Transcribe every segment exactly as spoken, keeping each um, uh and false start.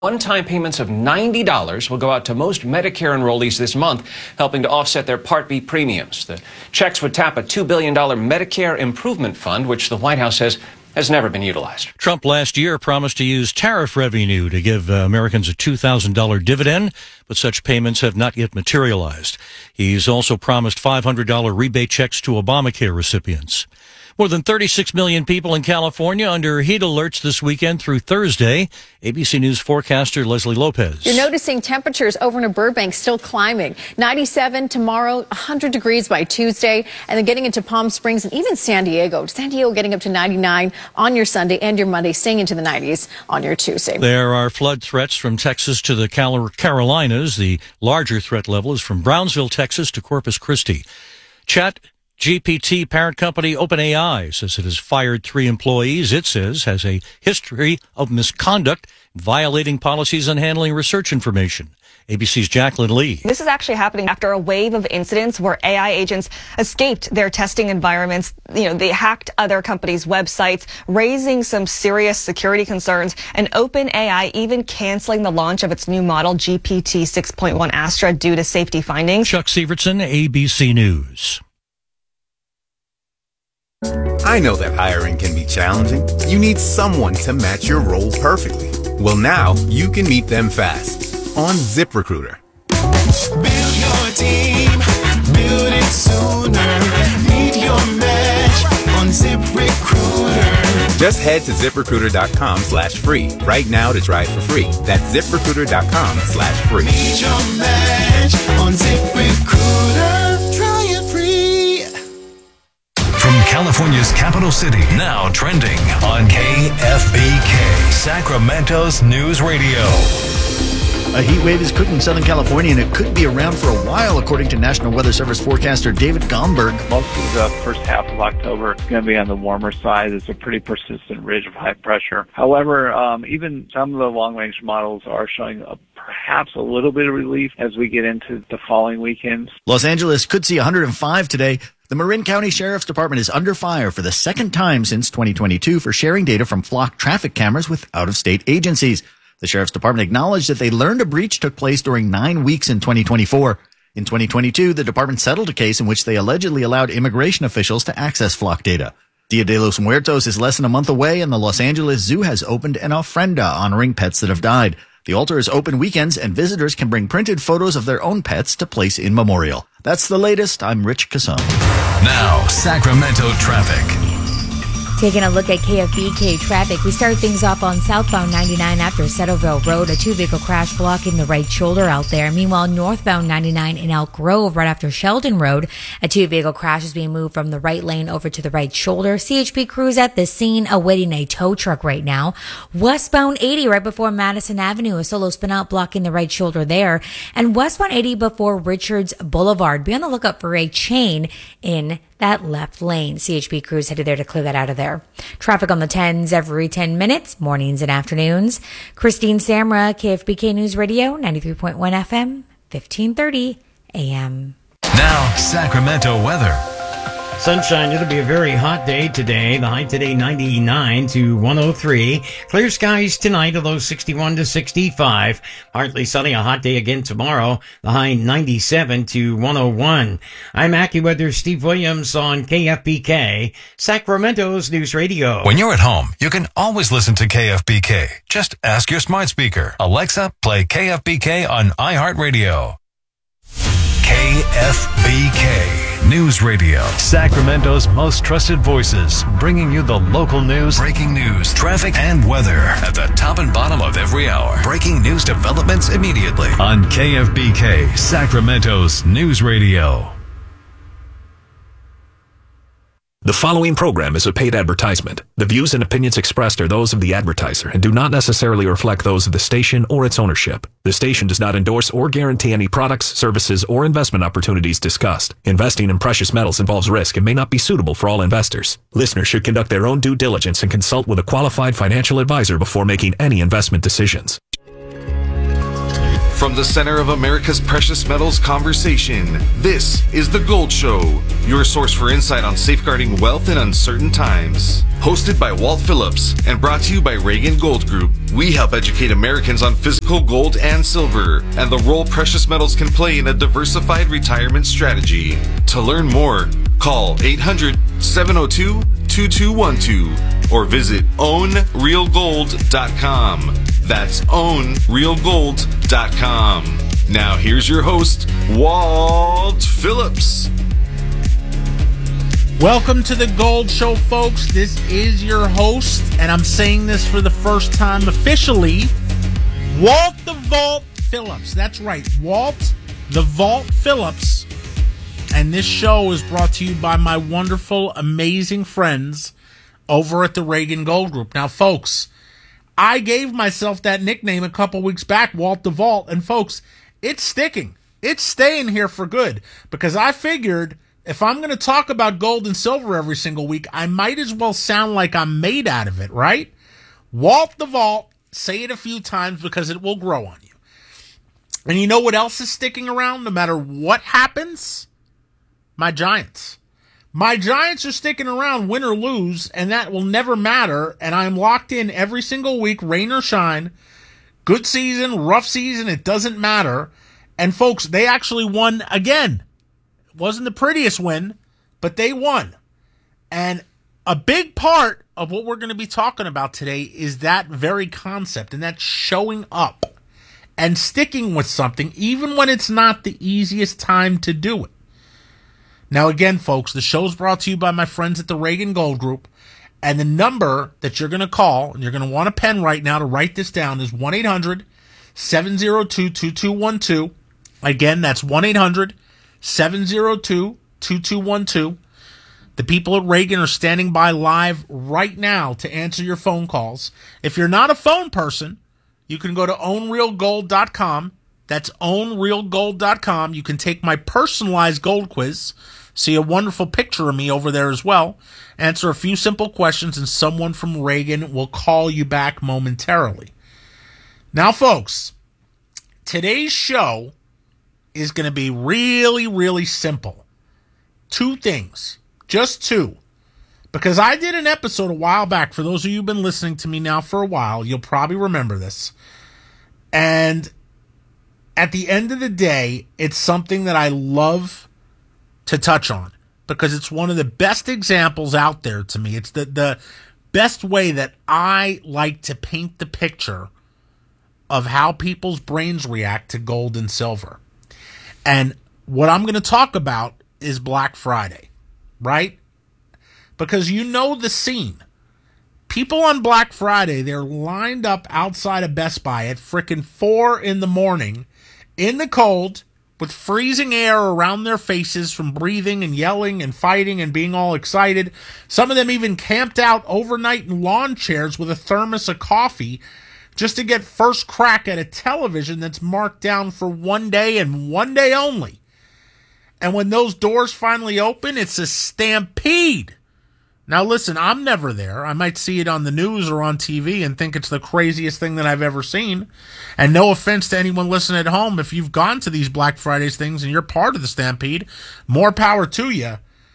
One-time payments of ninety dollars will go out to most Medicare enrollees this month, helping to offset their Part B premiums. The checks would tap a two billion dollars Medicare Improvement Fund, which the White House says has never been utilized. Trump last year promised to use tariff revenue to give uh, Americans a two thousand dollars dividend, but such payments have not yet materialized. He's also promised five hundred dollars rebate checks to Obamacare recipients. More than thirty-six million people in California under heat alerts this weekend through Thursday. A B C News forecaster Leslie Lopez. You're noticing temperatures over in Burbank still climbing. ninety-seven tomorrow, one hundred degrees by Tuesday, and then getting into Palm Springs and even San Diego. San Diego getting up to ninety-nine on your Sunday and your Monday, staying into the nineties on your Tuesday. There are flood threats from Texas to the Cal- Carolinas. The larger threat level is from Brownsville, Texas to Corpus Christi. Chat G P T parent company OpenAI says it has fired three employees. It says has a history of misconduct, violating policies on handling research information. A B C's Jacqueline Lee. This is actually happening after a wave of incidents where A I agents escaped their testing environments. You know, they hacked other companies' websites, raising some serious security concerns, and OpenAI even canceling the launch of its new model, G P T six point one Astra, due to safety findings. Chuck Severson, A B C News. I know that hiring can be challenging. You need someone to match your role perfectly. Well, now you can meet them fast on ZipRecruiter. Build your team, build it sooner. Meet your match on ZipRecruiter. Just head to ZipRecruiter.com slash free right now to try it for free. That's ZipRecruiter.com slash free. Meet your match on ZipRecruiter. Try it free. From California's capital city, now trending on K F B K, Sacramento's News Radio. A heat wave is cooking Southern California, and it could be around for a while, according to National Weather Service forecaster David Gomberg. Most of the first half of October is going to be on the warmer side. It's a pretty persistent ridge of high pressure. However, um, even some of the long-range models are showing a, perhaps a little bit of relief as we get into the following weekends. Los Angeles could see one hundred five today. The Marin County Sheriff's Department is under fire for the second time since twenty twenty-two for sharing data from flock traffic cameras with out-of-state agencies. The Sheriff's Department acknowledged that they learned a breach took place during nine weeks in twenty twenty-four. In twenty twenty-two, the department settled a case in which they allegedly allowed immigration officials to access flock data. Dia de los Muertos is less than a month away, and the Los Angeles Zoo has opened an ofrenda honoring pets that have died. The altar is open weekends, and visitors can bring printed photos of their own pets to place in memorial. That's the latest. I'm Rich Casson. Now, Sacramento traffic. Taking a look at K F B K traffic, we start things off on southbound ninety-nine after Settleville Road. A two-vehicle crash blocking the right shoulder out there. Meanwhile, northbound ninety-nine in Elk Grove, right after Sheldon Road, a two-vehicle crash is being moved from the right lane over to the right shoulder. C H P crews at the scene awaiting a tow truck right now. Westbound eighty right before Madison Avenue, a solo spin out blocking the right shoulder there. And westbound eighty before Richards Boulevard. Be on the lookout for a chain in that left lane. C H P crews headed there to clear that out of there. Traffic on the tens every ten minutes, mornings and afternoons. Christine Samra, K F B K News Radio, ninety-three point one F M, fifteen thirty A M. Now, Sacramento weather. Sunshine, it'll be a very hot day today. The high today ninety-nine to one oh three. Clear skies tonight, a low sixty-one to sixty-five. Partly sunny, a hot day again tomorrow. The high ninety-seven to one oh one. I'm AccuWeather Steve Williams on K F B K, Sacramento's News Radio. When you're at home, you can always listen to K F B K. Just ask your smart speaker, Alexa, play K F B K on iHeartRadio. K F B K News Radio. Sacramento's most trusted voices, bringing you the local news, breaking news, traffic, and weather at the top and bottom of every hour. Breaking news developments immediately on K F B K, Sacramento's News Radio. The following program is a paid advertisement. The views and opinions expressed are those of the advertiser and do not necessarily reflect those of the station or its ownership. The station does not endorse or guarantee any products, services, or investment opportunities discussed. Investing in precious metals involves risk and may not be suitable for all investors. Listeners should conduct their own due diligence and consult with a qualified financial advisor before making any investment decisions. From the center of America's precious metals conversation, this is The Gold Show, your source for insight on safeguarding wealth in uncertain times. Hosted by Walt Phillips and brought to you by Reagan Gold Group, we help educate Americans on physical gold and silver and the role precious metals can play in a diversified retirement strategy. To learn more, call eight hundred, seven oh two, two two one two or visit own real gold dot com. That's own real gold dot com. Now here's your host, Walt Phillips. Welcome to the Gold Show, folks. This is your host, and I'm saying this for the first time officially, Walt the Vault Phillips. That's right, Walt the Vault Phillips. And this show is brought to you by my wonderful, amazing friends over at the Reagan Gold Group. Now, folks, I gave myself that nickname a couple weeks back, Walt the Vault, and folks, it's sticking. It's staying here for good, because I figured if I'm going to talk about gold and silver every single week, I might as well sound like I'm made out of it, right? Walt the Vault, say it a few times because it will grow on you. And you know what else is sticking around no matter what happens? My Giants. My Giants are sticking around, win or lose, and that will never matter, and I'm locked in every single week, rain or shine. Good season, rough season, it doesn't matter. And folks, they actually won again. It wasn't the prettiest win, but they won. And a big part of what we're going to be talking about today is that very concept, and that's showing up and sticking with something even when it's not the easiest time to do it. Now, again, folks, the show's brought to you by my friends at the Reagan Gold Group, and the number that you're going to call, and you're going to want a pen right now to write this down, is one eight hundred, seven oh two, two two one two. Again, that's one eight hundred, seven oh two, two two one two. The people at Reagan are standing by live right now to answer your phone calls. If you're not a phone person, you can go to own real gold dot com. That's own real gold dot com. You can take my personalized gold quiz. See a wonderful picture of me over there as well. Answer a few simple questions, and someone from Reagan will call you back momentarily. Now, folks, today's show is going to be really, really simple. Two things. Just two. Because I did an episode a while back. For those of you who've been listening to me now for a while, you'll probably remember this. And at the end of the day, it's something that I love to touch on, because it's one of the best examples out there to me. It's the, the best way that I like to paint the picture of how people's brains react to gold and silver. And what I'm going to talk about is Black Friday, right? Because you know the scene. People on Black Friday, they're lined up outside of Best Buy at frickin' four in the morning in the cold, with freezing air around their faces from breathing and yelling and fighting and being all excited. Some of them even camped out overnight in lawn chairs with a thermos of coffee just to get first crack at a television that's marked down for one day and one day only. And when those doors finally open, it's a stampede. Now listen, I'm never there. I might see it on the news or on T V and think it's the craziest thing that I've ever seen. And no offense to anyone listening at home, if you've gone to these Black Fridays things and you're part of the stampede, more power to you.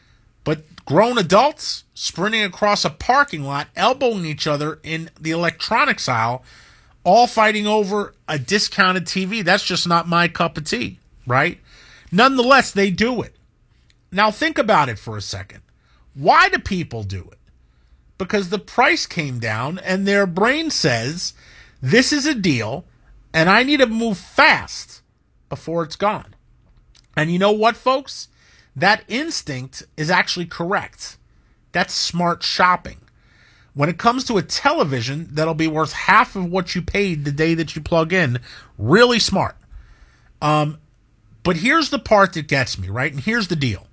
But grown adults sprinting across a parking lot, elbowing each other in the electronics aisle, all fighting over a discounted T V, that's just not my cup of tea, right? Nonetheless, they do it. Now think about it for a second. Why do people do it? Because the price came down and their brain says, this is a deal and I need to move fast before it's gone. And you know what, folks? That instinct is actually correct. That's smart shopping. When it comes to a television that'll be worth half of what you paid the day that you plug in, really smart. Um, but here's the part that gets me, right? And here's the deal.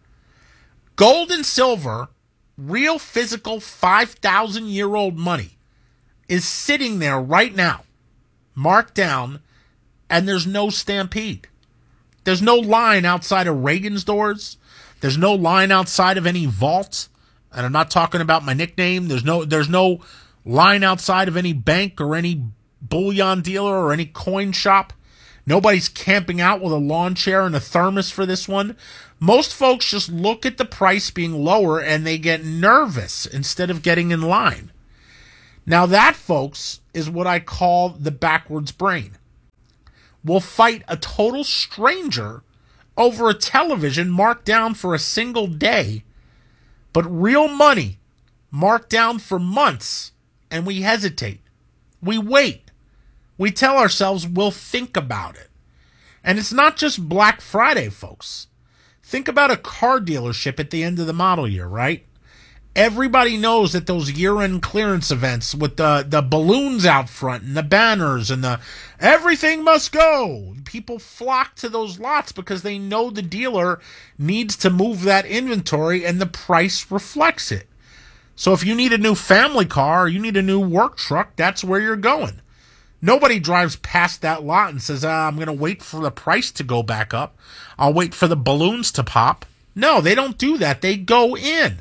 Gold and silver, real physical five thousand year old money, is sitting there right now, marked down, and there's no stampede. There's no line outside of Reagan's doors. There's no line outside of any vault. And I'm not talking about my nickname. There's no there's no line outside of any bank or any bullion dealer or any coin shop. Nobody's camping out with a lawn chair and a thermos for this one. Most folks just look at the price being lower and they get nervous instead of getting in line. Now that, folks, is what I call the backwards brain. We'll fight a total stranger over a television marked down for a single day, but real money marked down for months, and we hesitate. We wait. We tell ourselves we'll think about it. And it's not just Black Friday, folks. Think about a car dealership at the end of the model year, right? Everybody knows that those year-end clearance events with the, the balloons out front and the banners and the everything must go. People flock to those lots because they know the dealer needs to move that inventory and the price reflects it. So if you need a new family car or you need a new work truck, that's where you're going. Nobody drives past that lot and says, ah, I'm going to wait for the price to go back up. I'll wait for the balloons to pop. No, they don't do that. They go in.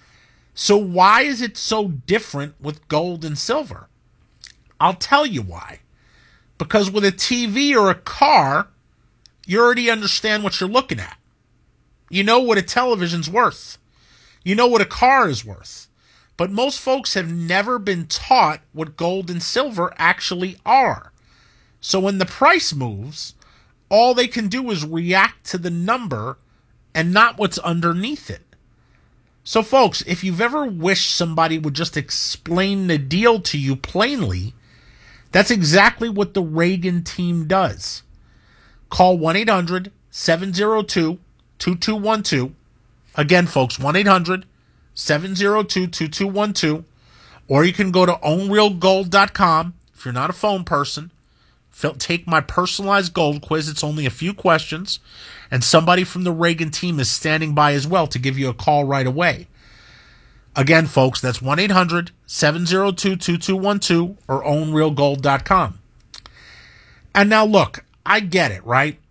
So why is it so different with gold and silver? I'll tell you why. Because with a T V or a car, you already understand what you're looking at. You know what a television's worth. You know what a car is worth. But most folks have never been taught what gold and silver actually are. So when the price moves, all they can do is react to the number and not what's underneath it. So, folks, if you've ever wished somebody would just explain the deal to you plainly, that's exactly what the Reagan team does. Call one eight hundred seven oh two two two one two. Again, folks, one eight hundred seven oh two two two one two. Or you can go to own real gold dot com if you're not a phone person. Take my personalized gold quiz. It's only a few questions. And somebody from the Reagan team is standing by as well to give you a call right away. Again, folks, that's one eight hundred seven oh two two two one two or own real gold dot com. And now look, I get it, right?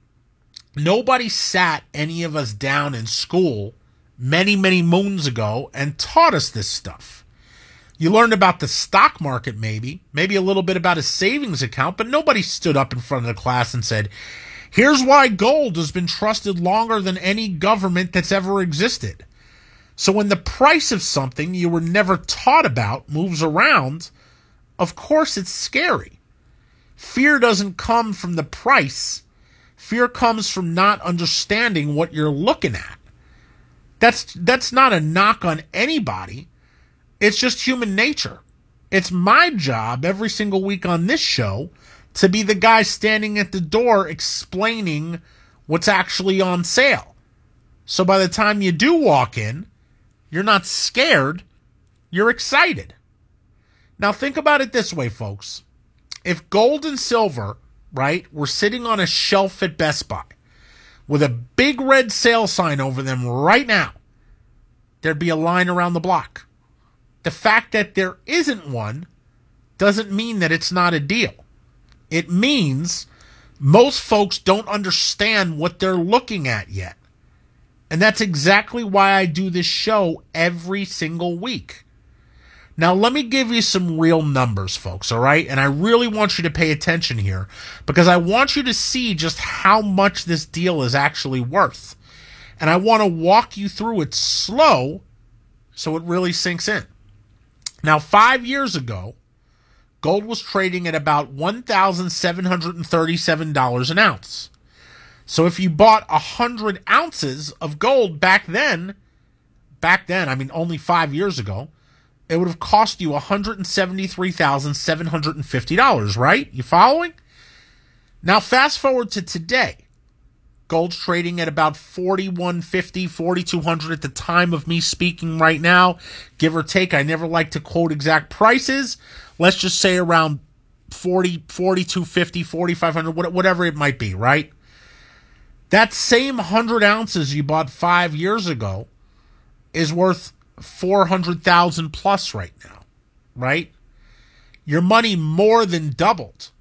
Nobody sat any of us down in school many, many moons ago and taught us this stuff. You learned about the stock market, maybe, maybe a little bit about a savings account, but nobody stood up in front of the class and said, here's why gold has been trusted longer than any government that's ever existed. So when the price of something you were never taught about moves around, of course it's scary. Fear doesn't come from the price. Fear comes from not understanding what you're looking at. That's that's not a knock on anybody. It's just human nature. It's my job every single week on this show to be the guy standing at the door explaining what's actually on sale. So by the time you do walk in, you're not scared, you're excited. Now think about it this way, folks. If gold and silver, right, were sitting on a shelf at Best Buy with a big red sale sign over them right now, there'd be a line around the block. The fact that there isn't one doesn't mean that it's not a deal. It means most folks don't understand what they're looking at yet. And that's exactly why I do this show every single week. Now, let me give you some real numbers, folks, all right? And I really want you to pay attention here because I want you to see just how much this deal is actually worth. And I want to walk you through it slow so it really sinks in. Now, five years ago, gold was trading at about one thousand seven hundred thirty-seven dollars an ounce. So if you bought one hundred ounces of gold back then, back then, I mean only five years ago, it would have cost you one hundred seventy-three thousand seven hundred fifty dollars, right? You following? Now, fast forward to today. Gold's trading at about forty-one fifty, forty-two hundred at the time of me speaking right now, give or take. I never like to quote exact prices. Let's just say around forty, forty-two fifty, forty-five hundred, whatever it might be, right? That same one hundred ounces you bought five years ago is worth four hundred thousand plus right now, right? Your money more than doubled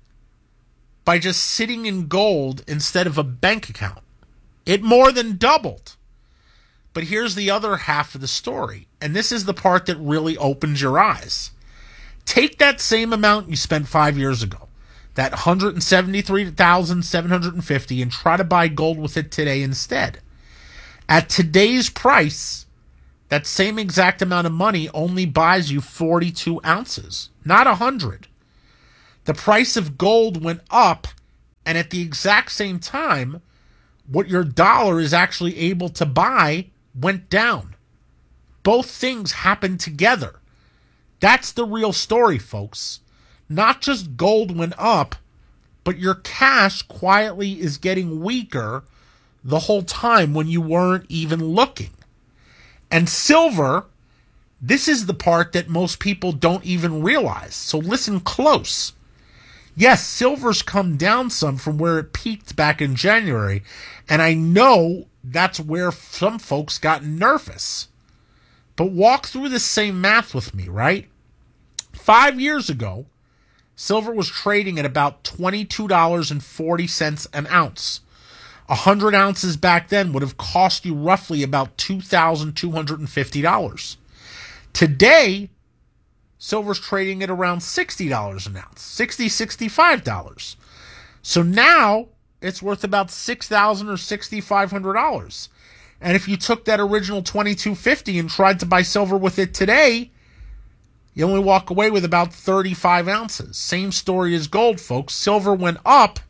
by just sitting in gold instead of a bank account. It more than doubled. But here's the other half of the story, and this is the part that really opens your eyes. Take that same amount you spent five years ago, that one hundred seventy-three thousand seven hundred fifty, and try to buy gold with it today instead. At today's price, that same exact amount of money only buys you forty-two ounces, not one hundred. The price of gold went up, and at the exact same time, what your dollar is actually able to buy went down. Both things happened together. That's the real story, folks. Not just gold went up, but your cash quietly is getting weaker the whole time when you weren't even looking. And silver, this is the part that most people don't even realize. So listen close. Yes, silver's come down some from where it peaked back in January, and I know that's where some folks got nervous. But walk through the same math with me, right? Five years ago, silver was trading at about twenty-two dollars and forty cents an ounce. one hundred ounces back then would have cost you roughly about two thousand two hundred fifty dollars. Today, silver's trading at around sixty dollars an ounce, sixty dollars, sixty-five dollars. So now it's worth about six thousand dollars or six thousand five hundred dollars. And if you took that original twenty-two fifty and tried to buy silver with it today, you only walk away with about thirty-five ounces. Same story as gold, folks. Silver went up,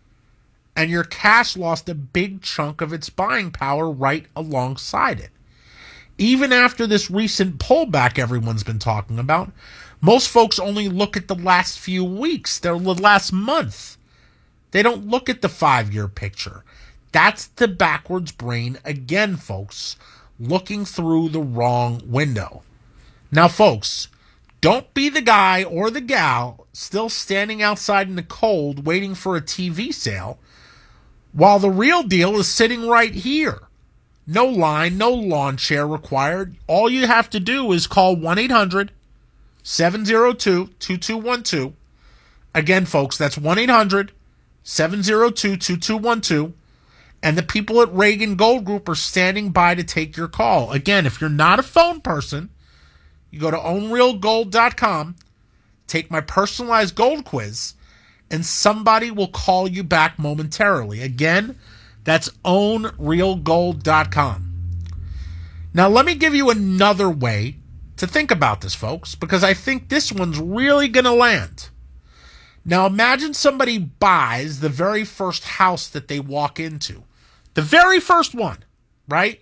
and your cash lost a big chunk of its buying power right alongside it. Even after this recent pullback everyone's been talking about, most folks only look at the last few weeks, the last month. They don't look at the five-year picture. That's the backwards brain again, folks, looking through the wrong window. Now, folks, don't be the guy or the gal still standing outside in the cold waiting for a T V sale while the real deal is sitting right here. No line, no lawn chair required. All you have to do is call one eight hundred seven oh two two two one two. Again, folks, that's one eight hundred seven oh two two two one two. And the people at Reagan Gold Group are standing by to take your call. Again, if you're not a phone person, you go to own real gold dot com, take my personalized gold quiz, and somebody will call you back momentarily. Again, that's own real gold dot com. Now, let me give you another way to think about this, folks, because I think this one's really going to land. Now, imagine somebody buys the very first house that they walk into. The very first one, right?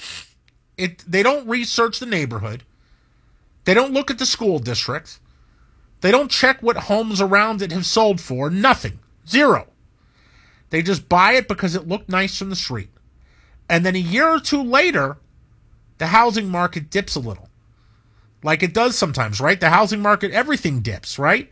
It, they don't research the neighborhood. They don't look at the school district. They don't check what homes around it have sold for. Nothing. Zero. They just buy it because it looked nice from the street. And then a year or two later, the housing market dips a little. Like it does sometimes, right? The housing market, everything dips, right?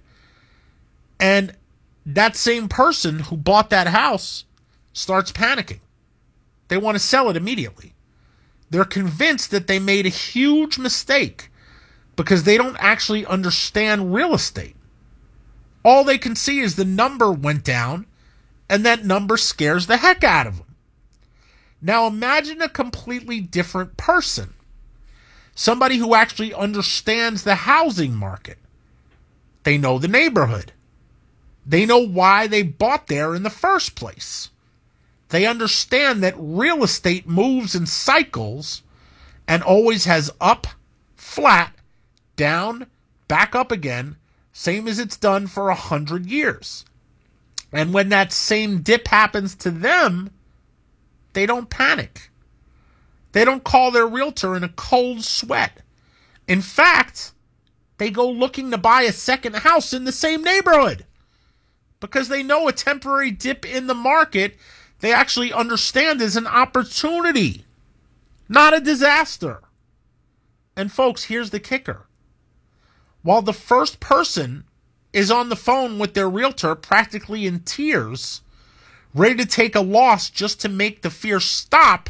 And that same person who bought that house starts panicking. They want to sell it immediately. They're convinced that they made a huge mistake because they don't actually understand real estate. All they can see is the number went down, and that number scares the heck out of them. Now imagine a completely different person. Somebody who actually understands the housing market. They know the neighborhood. They know why they bought there in the first place. They understand that real estate moves in cycles and always has up, flat, down, back up again, same as it's done for a hundred years. And when that same dip happens to them, they don't panic. They don't call their realtor in a cold sweat. In fact, they go looking to buy a second house in the same neighborhood because they know a temporary dip in the market they actually understand is an opportunity, not a disaster. And folks, here's the kicker. While the first person is on the phone with their realtor practically in tears, ready to take a loss just to make the fear stop,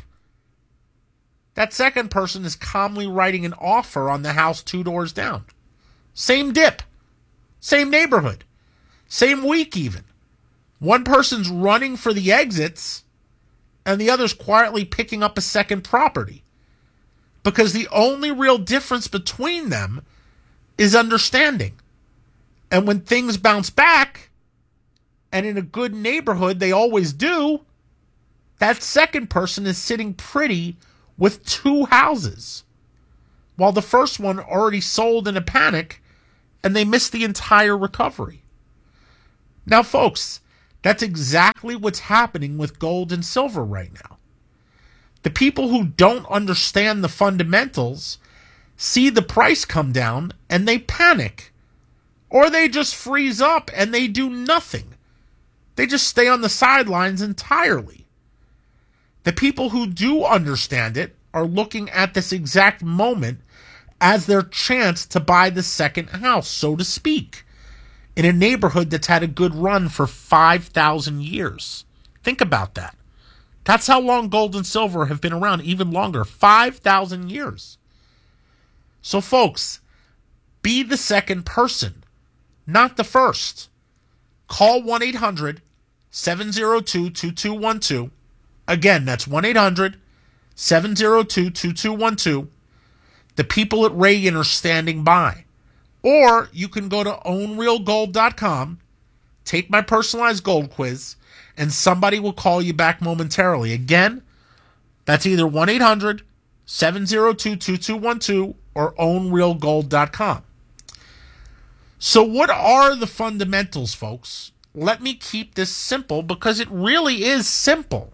that second person is calmly writing an offer on the house two doors down. Same dip, same neighborhood, same week even. One person's running for the exits, and the other's quietly picking up a second property. Because the only real difference between them is understanding. And when things bounce back, and in a good neighborhood, they always do, that second person is sitting pretty with two houses, while the first one already sold in a panic and they missed the entire recovery. Now, folks, that's exactly what's happening with gold and silver right now. The people who don't understand the fundamentals see the price come down and they panic, or they just freeze up and they do nothing. They just stay on the sidelines entirely. The people who do understand it are looking at this exact moment as their chance to buy the second house, so to speak, in a neighborhood that's had a good run for five thousand years. Think about that. That's how long gold and silver have been around, even longer, five thousand years. So, folks, be the second person, not the first. Call one eight hundred seven oh two two two one two. Again, that's one eight hundred seven oh two two two one two. The people at Reagan are standing by. Or you can go to own real gold dot com, take my personalized gold quiz, and somebody will call you back momentarily. Again, that's either one eight hundred seven oh two two two one two or own real gold dot com. So what are the fundamentals, folks? Let me keep this simple because it really is simple.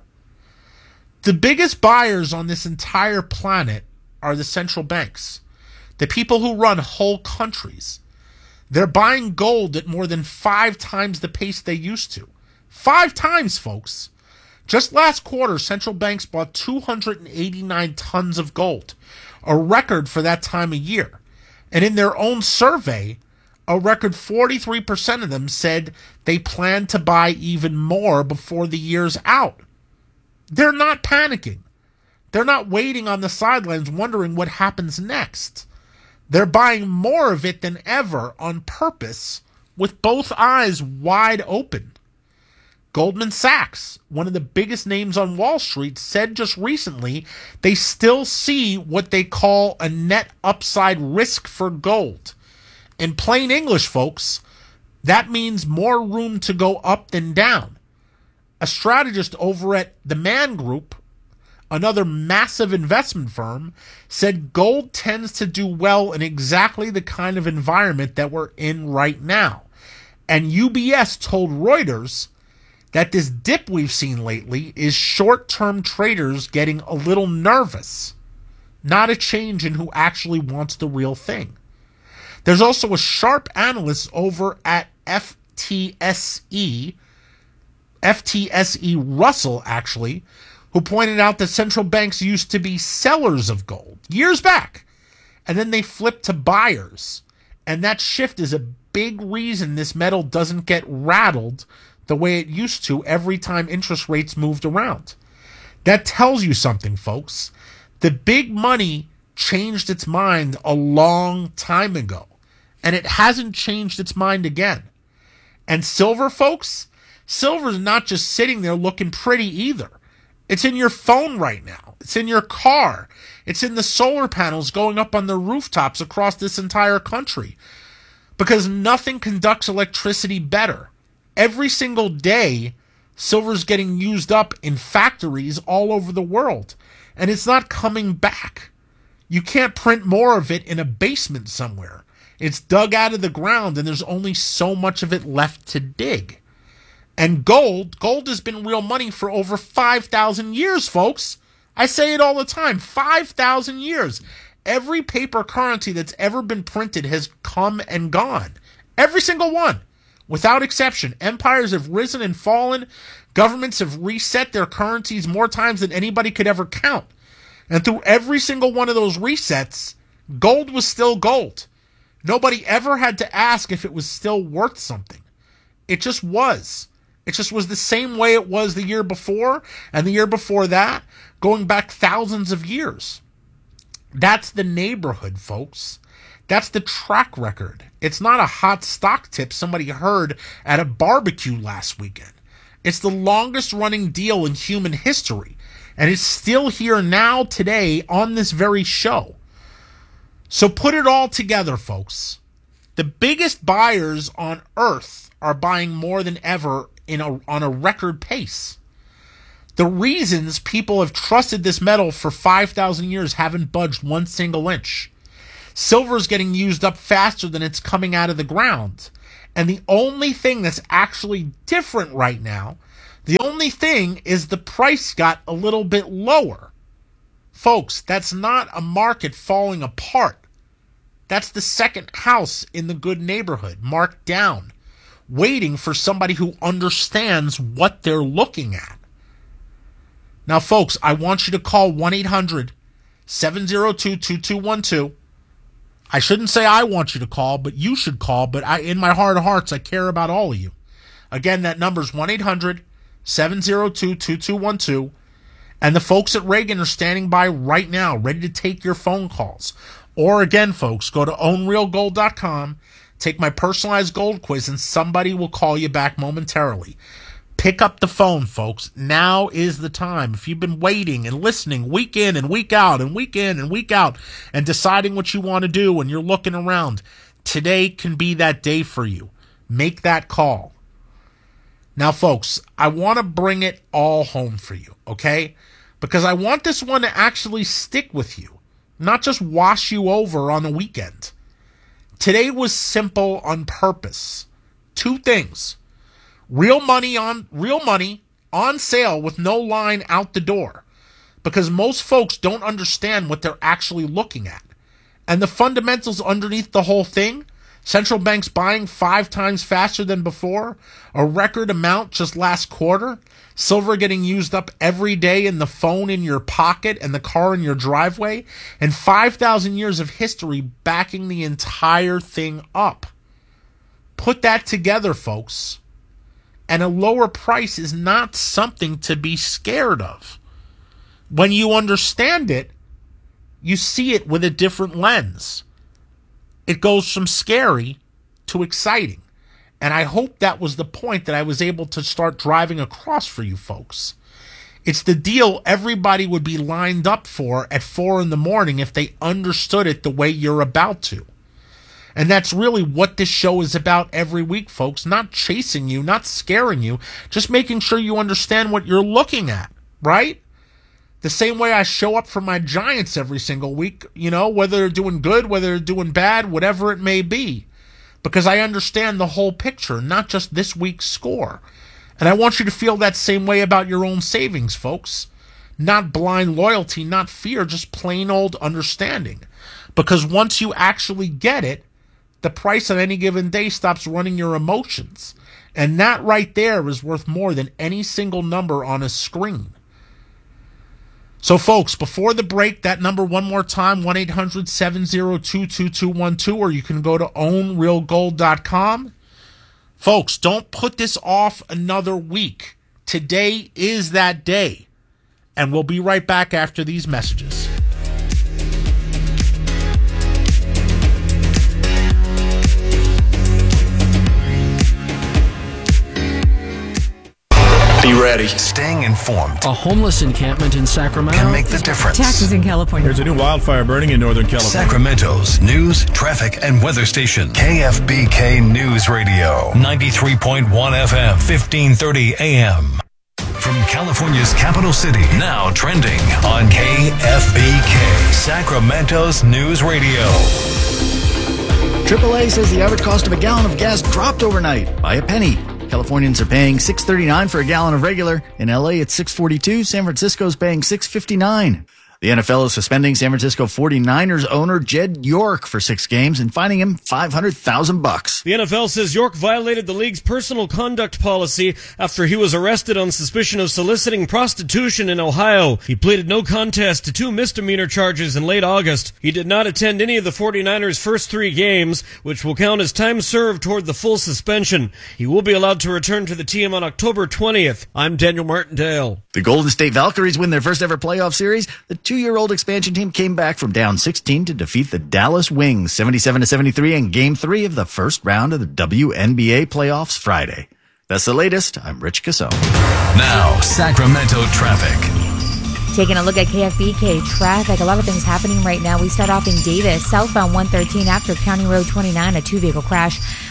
The biggest buyers on this entire planet are the central banks, the people who run whole countries. They're buying gold at more than five times the pace they used to. Five times, folks. Just last quarter, central banks bought two hundred eighty-nine tons of gold, a record for that time of year. And in their own survey, a record forty-three percent of them said they plan to buy even more before the year's out. They're not panicking. They're not waiting on the sidelines wondering what happens next. They're buying more of it than ever on purpose with both eyes wide open. Goldman Sachs, one of the biggest names on Wall Street, said just recently they still see what they call a net upside risk for gold. In plain English, folks, that means more room to go up than down. A strategist over at the Man Group, another massive investment firm, said gold tends to do well in exactly the kind of environment that we're in right now. And U B S told Reuters that this dip we've seen lately is short-term traders getting a little nervous, not a change in who actually wants the real thing. There's also a sharp analyst over at F T S E, F T S E Russell, actually, who pointed out that central banks used to be sellers of gold years back, and then they flipped to buyers. And that shift is a big reason this metal doesn't get rattled the way it used to every time interest rates moved around. That tells you something, folks. The big money changed its mind a long time ago, and it hasn't changed its mind again. And silver, folks, silver's not just sitting there looking pretty either. It's in your phone right now. It's in your car. It's in the solar panels going up on the rooftops across this entire country. Because nothing conducts electricity better. Every single day, silver's getting used up in factories all over the world. And it's not coming back. You can't print more of it in a basement somewhere. It's dug out of the ground and there's only so much of it left to dig. And gold, gold has been real money for over five thousand years, folks. I say it all the time, five thousand years. Every paper currency that's ever been printed has come and gone. Every single one, without exception. Empires have risen and fallen. Governments have reset their currencies more times than anybody could ever count. And through every single one of those resets, gold was still gold. Nobody ever had to ask if it was still worth something. It just was. It just was the same way it was the year before and the year before that, going back thousands of years. That's the neighborhood, folks. That's the track record. It's not a hot stock tip somebody heard at a barbecue last weekend. It's the longest running deal in human history, and it's still here now today on this very show. So put it all together, folks. The biggest buyers on earth are buying more than ever in a, on a record pace. The reasons people have trusted this metal for five thousand years haven't budged one single inch. Silver is getting used up faster than it's coming out of the ground. And the only thing that's actually different right now, the only thing is the price got a little bit lower. Folks, that's not a market falling apart. That's the second house in the good neighborhood, marked down, waiting for somebody who understands what they're looking at. Now, folks, I want you to call one eight hundred seven oh two two two one two. I shouldn't say I want you to call, but you should call. But I, in my heart of hearts, I care about all of you. Again, that number is one eight hundred seven oh two two two one two. And the folks at Reagan are standing by right now, ready to take your phone calls. Or again, folks, go to own real gold dot com, take my personalized gold quiz, and somebody will call you back momentarily. Pick up the phone, folks. Now is the time. If you've been waiting and listening week in and week out and week in and week out and deciding what you want to do and you're looking around, today can be that day for you. Make that call. Now, folks, I want to bring it all home for you, okay? Because I want this one to actually stick with you, not just wash you over on the weekend. Today was simple on purpose. Two things. Real money on real money on sale with no line out the door, because most folks don't understand what they're actually looking at. And the fundamentals underneath the whole thing, central banks buying five times faster than before, a record amount just last quarter, silver getting used up every day in the phone in your pocket and the car in your driveway, and five thousand years of history backing the entire thing up. Put that together, folks. And a lower price is not something to be scared of. When you understand it, you see it with a different lens. It goes from scary to exciting. And I hope that was the point that I was able to start driving across for you folks. It's the deal everybody would be lined up for at four in the morning if they understood it the way you're about to. And that's really what this show is about every week, folks. Not chasing you, not scaring you, just making sure you understand what you're looking at, right? The same way I show up for my Giants every single week, you know, whether they're doing good, whether they're doing bad, whatever it may be. Because I understand the whole picture, not just this week's score. And I want you to feel that same way about your own savings, folks. Not blind loyalty, not fear, just plain old understanding. Because once you actually get it, the price on any given day stops running your emotions. And that right there is worth more than any single number on a screen. So, folks, before the break, that number one more time, one eight hundred seven oh two two two one two, or you can go to own real gold dot com. Folks, don't put this off another week. Today is that day. And we'll be right back after these messages. Be ready. Staying informed A homeless encampment in Sacramento can make the difference. Taxes in California. There's a new wildfire burning in Northern California. Sacramento's news, traffic, and weather station. K F B K News Radio. ninety-three point one F M, fifteen thirty A M. From California's capital city, now trending on K F B K, Sacramento's News Radio. triple A says the average cost of a gallon of gas dropped overnight by a penny. Californians are paying six thirty-nine for a gallon of regular. In L A, it's six forty-two. San Francisco's paying six fifty-nine. The N F L is suspending San Francisco forty-niners owner Jed York for six games and fining him five hundred thousand bucks. The N F L says York violated the league's personal conduct policy after he was arrested on suspicion of soliciting prostitution in Ohio. He pleaded no contest to two misdemeanor charges in late August. He did not attend any of the forty-niners' first three games, which will count as time served toward the full suspension. He will be allowed to return to the team on October twentieth. I'm Daniel Martindale. The Golden State Valkyries win their first ever playoff series. The two-year-old expansion team came back from down sixteen to defeat the Dallas Wings seventy-seven to seventy-three in Game three of the first round of the W N B A playoffs Friday. That's the latest. I'm Rich Casone. Now, Sacramento traffic. Taking a look at K F B K traffic, a lot of things happening right now. We start off in Davis, southbound one thirteen after County Road twenty-nine, a two-vehicle crash.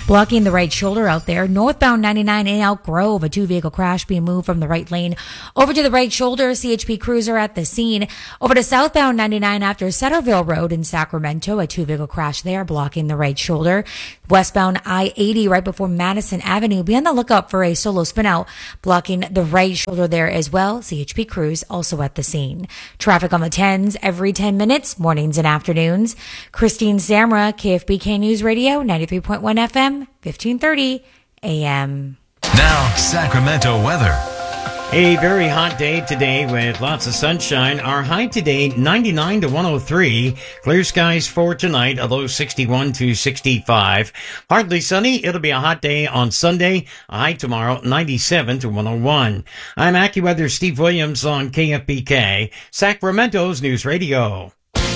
blocking the right shoulder out there. Northbound ninety-nine in Elk Grove, a two-vehicle crash being moved from the right lane over to the right shoulder. C H P crews are at the scene. Over to southbound ninety-nine after Centerville Road in Sacramento, a two-vehicle crash there blocking the right shoulder. Westbound I eighty right before Madison Avenue. Be on the lookout for a solo spin-out blocking the right shoulder there as well. C H P crews also at the scene. Traffic on the tens every ten minutes, mornings and afternoons. Christine Samra, K F B K News Radio, ninety-three point one F M, fifteen thirty A M. Now, Sacramento weather. A very hot day today with lots of sunshine. Our high today, ninety-nine to one oh three. Clear skies for tonight, a low sixty-one to sixty-five. Partly sunny. It'll be a hot day on Sunday. A high tomorrow, ninety-seven to one oh one. I'm AccuWeather Steve Williams on K F B K, Sacramento's News Radio.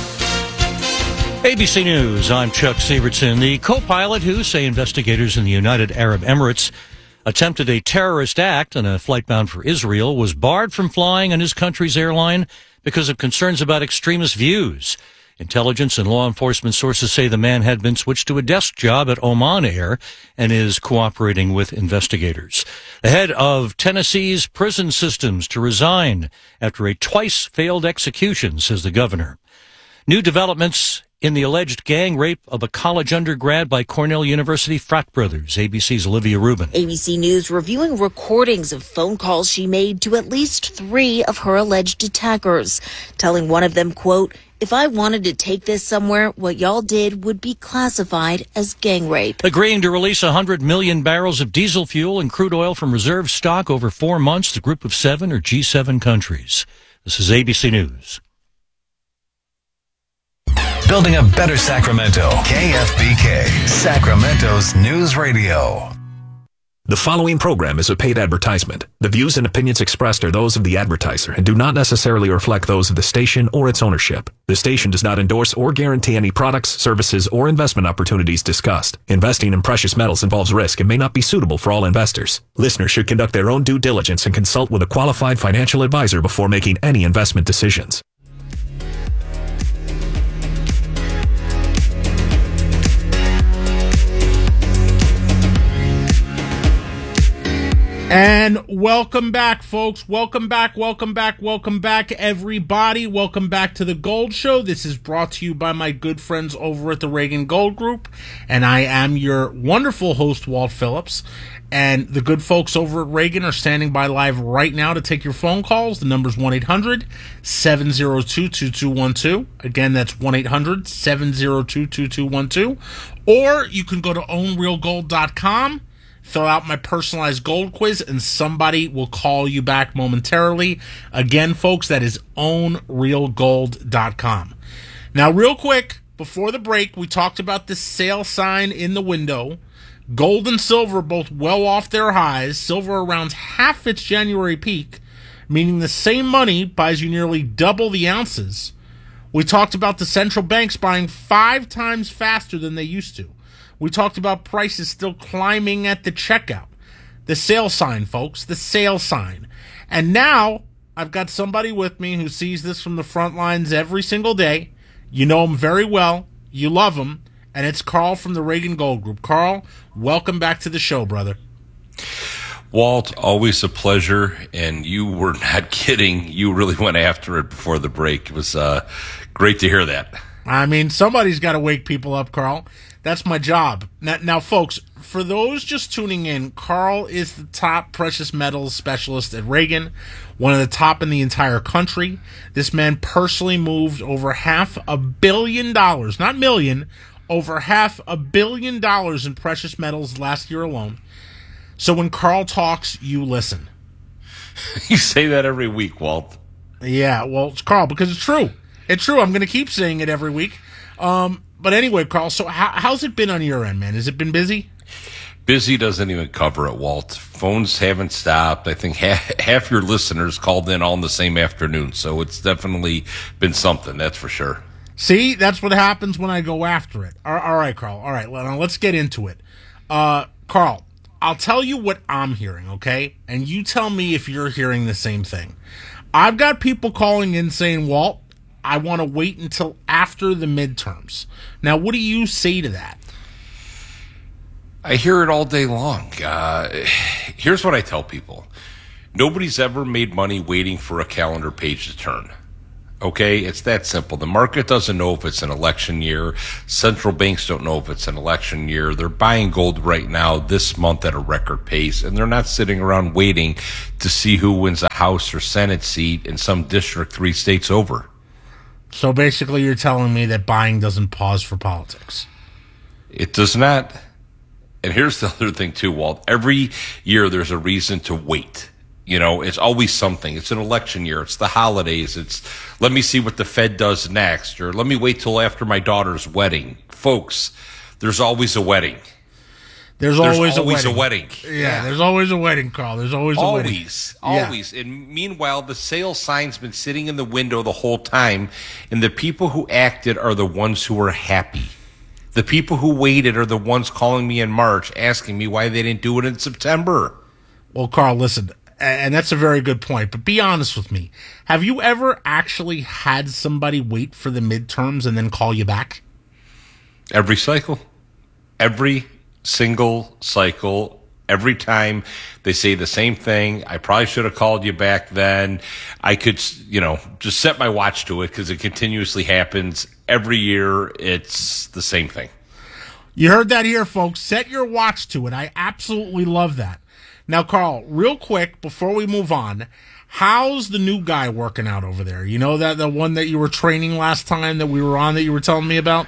A B C News, I'm Chuck Sievertson. The co-pilot who, say investigators in the United Arab Emirates, attempted a terrorist act on a flight bound for Israel was barred from flying on his country's airline because of concerns about extremist views. Intelligence and law enforcement sources say the man had been switched to a desk job at Oman Air and is cooperating with investigators. The head of Tennessee's prison systems to resign after a twice failed execution, says the governor. New developments in the alleged gang rape of a college undergrad by Cornell University frat brothers. A B C's Olivia Rubin. A B C News reviewing recordings of phone calls she made to at least three of her alleged attackers, telling one of them, quote, "If I wanted to take this somewhere, what y'all did would be classified as gang rape." Agreeing to release one hundred million barrels of diesel fuel and crude oil from reserve stock over four months, the group of seven are G seven countries. This is A B C News. Building a better Sacramento. K F B K, Sacramento's News Radio. The following program is a paid advertisement. The views and opinions expressed are those of the advertiser and do not necessarily reflect those of the station or its ownership. The station does not endorse or guarantee any products, services, or investment opportunities discussed. Investing in precious metals involves risk and may not be suitable for all investors. Listeners should conduct their own due diligence and consult with a qualified financial advisor before making any investment decisions. And welcome back, folks. Welcome back, welcome back, welcome back, everybody. Welcome back to the Gold Show. This is brought to you by my good friends over at the Reagan Gold Group. And I am your wonderful host, Walt Phillips. And the good folks over at Reagan are standing by live right now to take your phone calls. The number's one eight hundred seven oh two two two one two. Again, that's one eight hundred seven oh two two two one two. Or you can go to own real gold dot com. Fill out my personalized gold quiz, and somebody will call you back momentarily. Again, folks, that is own real gold dot com. Now, real quick, before the break, we talked about this sale sign in the window. Gold and silver both well off their highs. Silver around half its January peak, meaning the same money buys you nearly double the ounces. We talked about the central banks buying five times faster than they used to. We talked about prices still climbing at the checkout. The sale sign, folks, the sale sign. And now I've got somebody with me who sees this from the front lines every single day. You know him very well. You love him. And it's Carl from the Reagan Gold Group. Carl, welcome back to the show, brother. Walt, always a pleasure. And you were not kidding. You really went after it before the break. It was uh, great to hear that. I mean, somebody's got to wake people up, Carl. That's my job. Now, now, folks, for those just tuning in, Carl is the top precious metals specialist at Reagan, one of the top in the entire country. This man personally moved over half a billion dollars, not million, over half a billion dollars in precious metals last year alone. So when Carl talks, you listen. You say that every week, Walt. Yeah, well, it's Carl, because it's true. It's true. I'm going to keep saying it every week. Um... But anyway, Carl, so how, how's it been on your end, man? Has it been busy? Busy doesn't even cover it, Walt. Phones haven't stopped. I think half, half your listeners called in all in the same afternoon, so it's definitely been something, that's for sure. See, that's what happens when I go after it. All, all right, Carl. All right, now let's get into it. Uh, Carl, I'll tell you what I'm hearing, okay? And you tell me if you're hearing the same thing. I've got people calling in saying, Walt, I want to wait until after the midterms. Now, what do you say to that? I hear it all day long. Uh, here's what I tell people. Nobody's ever made money waiting for a calendar page to turn. Okay? It's that simple. The market doesn't know if it's an election year. Central banks don't know if it's an election year. They're buying gold right now this month at a record pace, and they're not sitting around waiting to see who wins a House or Senate seat in some district three states over. So basically you're telling me that buying doesn't pause for politics. It does not. And here's the other thing too, Walt. Every year there's a reason to wait. You know, it's always something. It's an election year. It's the holidays. It's let me see what the Fed does next, or let me wait till after my daughter's wedding. Folks, there's always a wedding. There's, There's always, always a a wedding. wedding. Yeah, Yeah. there's always a wedding, Carl. There's always a wedding. Always, Yeah. always. And meanwhile, the sale sign's been sitting in the window the whole time, and the people who acted are the ones who are happy. The people who waited are the ones calling me in March, asking me why they didn't do it in September. Well, Carl, listen, and that's a very good point, but be honest with me. Have you ever actually had somebody wait for the midterms and then call you back? Every cycle. Every single cycle. Every time they say the same thing. I probably should have called you back then. I could, you know, just set my watch to it because it continuously happens. Every year, it's the same thing. You heard that here, folks. Set your watch to it. I absolutely love that. Now, Carl, real quick, before we move on, how's the new guy working out over there? You know that the one that you were training last time that we were on that you were telling me about?